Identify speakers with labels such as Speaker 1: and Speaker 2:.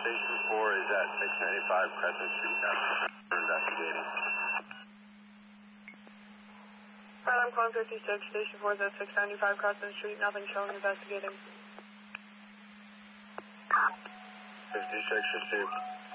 Speaker 1: Station 4 is at 695 Crescent Street. Now investigating.
Speaker 2: I'm calling 56. Station 4 is at 695 Crescent Street. Nothing showing. Investigating.
Speaker 1: 56 received.